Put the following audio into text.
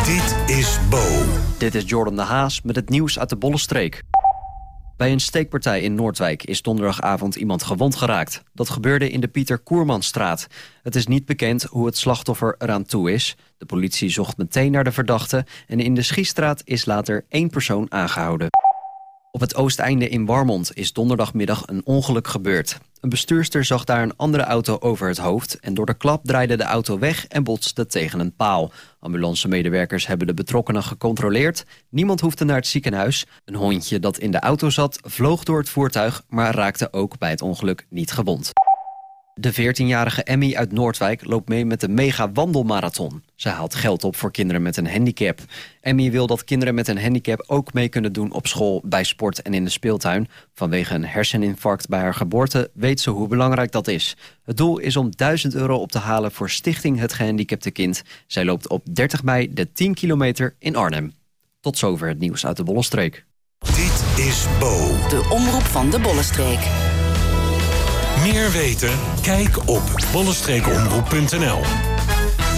Dit is Bo. Dit is Jordan de Haas met het nieuws uit de Bollenstreek. Bij een steekpartij in Noordwijk is donderdagavond iemand gewond geraakt. Dat gebeurde in de Pieter Koermanstraat. Het is niet bekend hoe het slachtoffer eraan toe is. De politie zocht meteen naar de verdachte en in de Schiestraat is later 1 persoon aangehouden. Op het Oosteinde in Warmond is donderdagmiddag een ongeluk gebeurd. Een bestuurster zag daar een andere auto over het hoofd en door de klap draaide de auto weg en botste tegen een paal. Ambulancemedewerkers hebben de betrokkenen gecontroleerd. Niemand hoefde naar het ziekenhuis. Een hondje dat in de auto zat vloog door het voertuig, maar raakte ook bij het ongeluk niet gewond. De 14-jarige Emmy uit Noordwijk loopt mee met de mega wandelmarathon. Ze haalt geld op voor kinderen met een handicap. Emmy wil dat kinderen met een handicap ook mee kunnen doen op school, bij sport en in de speeltuin. Vanwege een herseninfarct bij haar geboorte weet ze hoe belangrijk dat is. Het doel is om €1000 op te halen voor Stichting Het Gehandicapte Kind. Zij loopt op 30 mei de 10 kilometer in Arnhem. Tot zover het nieuws uit de Bollenstreek. Dit is Bo. De omroep van de Bollenstreek. Meer weten? Kijk op bollenstreekomroep.nl.